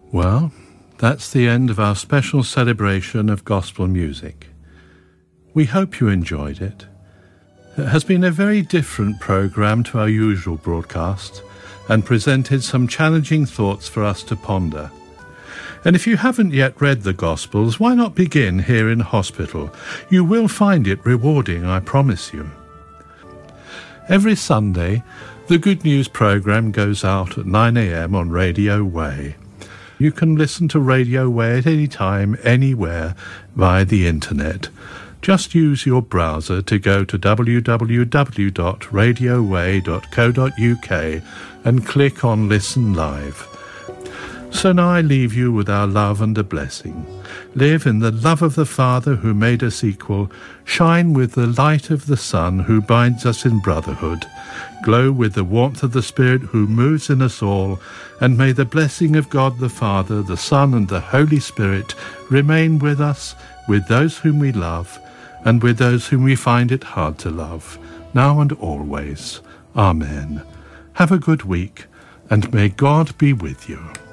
Well, that's the end of our special celebration of gospel music. We hope you enjoyed it. It has been a very different programme to our usual broadcast and presented some challenging thoughts for us to ponder. And if you haven't yet read the Gospels, why not begin here in hospital? You will find it rewarding, I promise you. Every Sunday, the Good News programme goes out at 9 a.m. on Radio Way. You can listen to Radio Way at any time, anywhere, via the internet. Just use your browser to go to www.radioway.co.uk and click on Listen Live. So now I leave you with our love and a blessing. Live in the love of the Father who made us equal. Shine with the light of the Son who binds us in brotherhood. Glow with the warmth of the Spirit who moves in us all. And may the blessing of God the Father, the Son and the Holy Spirit remain with us, with those whom we love, and with those whom we find it hard to love, now and always. Amen. Have a good week, and may God be with you.